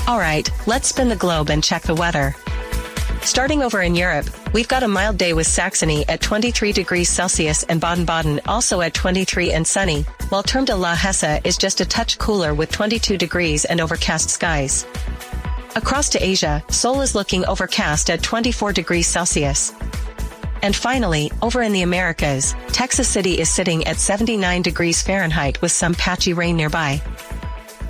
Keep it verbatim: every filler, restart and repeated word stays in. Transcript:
Alright, let's spin the globe and check the weather. Starting over in Europe, we've got a mild day with Saxony at twenty-three degrees Celsius and Baden-Baden also at twenty-three and sunny, while Terme de la Hesse is just a touch cooler with twenty-two degrees and overcast skies. Across to Asia, Seoul is looking overcast at twenty-four degrees Celsius. And finally, over in the Americas, Texas City is sitting at seventy-nine degrees Fahrenheit with some patchy rain nearby.